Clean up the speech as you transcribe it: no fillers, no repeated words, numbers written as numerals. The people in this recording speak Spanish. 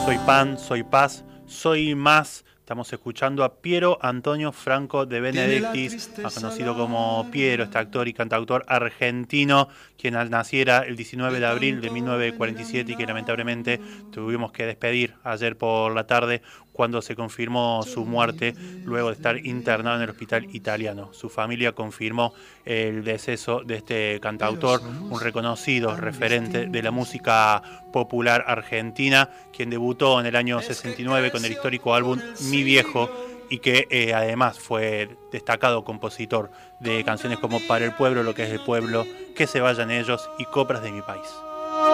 Soy pan, soy paz, soy más. Estamos escuchando a Piero Antonio Franco de Benedictis, más conocido como Piero, este actor y cantautor argentino, quien naciera el 19 de abril de 1947 y que lamentablemente tuvimos que despedir ayer por la tarde cuando se confirmó su muerte luego de estar internado en el hospital italiano. Su familia confirmó el deceso de este cantautor, un reconocido referente de la música popular argentina, quien debutó en el año 69 con el histórico álbum Mi Viejo y que además fue destacado compositor de canciones como Para el Pueblo, Lo que es del Pueblo, Que se vayan ellos y Coplas de mi país.